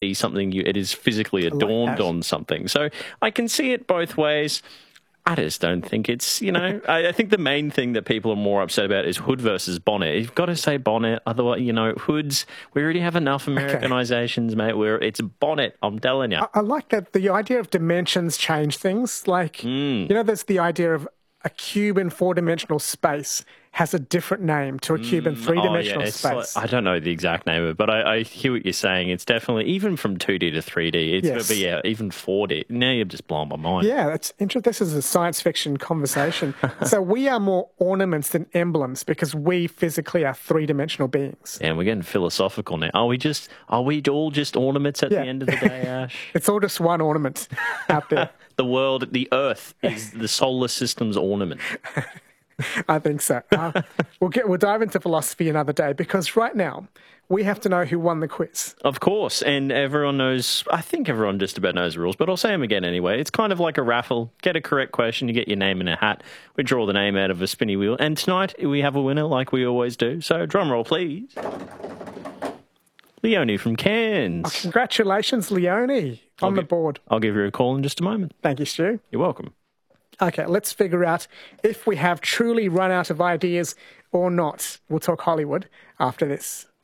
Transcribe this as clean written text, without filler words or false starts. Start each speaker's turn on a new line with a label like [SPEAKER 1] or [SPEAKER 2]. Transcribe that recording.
[SPEAKER 1] be something it is physically adorned on something. So I can see it both ways. I just don't think it's, I think the main thing that people are more upset about is hood versus bonnet. You've got to say bonnet. Otherwise, hoods, we already have enough Americanizations, mate, where it's bonnet, I'm telling you.
[SPEAKER 2] I like that the idea of dimensions change things. Like, there's the idea of a cube in four-dimensional space has a different name to a cube in three-dimensional space.
[SPEAKER 1] Like, I don't know the exact name of it, but I hear what you're saying. It's definitely, even from 2D to 3D, but yeah, even 4D. Now you're just blowing my mind.
[SPEAKER 2] Yeah, that's interesting. This is a science fiction conversation. So we are more ornaments than emblems because we physically are three-dimensional beings.
[SPEAKER 1] And we're getting philosophical now. Are we all just ornaments at the end of the day, Ash?
[SPEAKER 2] It's all just one ornament out there.
[SPEAKER 1] The world, the Earth, is the solar system's ornament.
[SPEAKER 2] I think so. We'll dive into philosophy another day because right now we have to know who won the quiz.
[SPEAKER 1] Of course, and everyone knows, I think everyone just about knows the rules, but I'll say them again anyway. It's kind of like a raffle. Get a correct question, you get your name in a hat. We draw the name out of a spinny wheel, and tonight we have a winner like we always do. So drum roll, please. Leonie from Cairns.
[SPEAKER 2] Oh, congratulations, Leonie, on the board.
[SPEAKER 1] I'll give you a call in just a moment.
[SPEAKER 2] Thank you, Stu.
[SPEAKER 1] You're welcome.
[SPEAKER 2] Okay, let's figure out if we have truly run out of ideas or not. We'll talk Hollywood after this.